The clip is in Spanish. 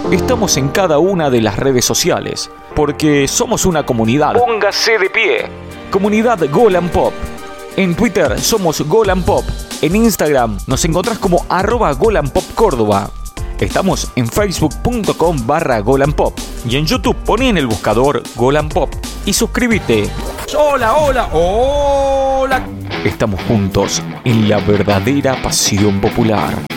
Estamos en cada una de las redes sociales, porque somos una comunidad. Póngase de pie. Comunidad Golan Pop. En Twitter somos Golan Pop. En Instagram nos encontrás como @GolanPopCórdoba. Estamos en facebook.com/GolanPop. Y en YouTube poné en el buscador Golan Pop y suscríbete. Hola, hola, hola. Estamos juntos en la verdadera pasión popular.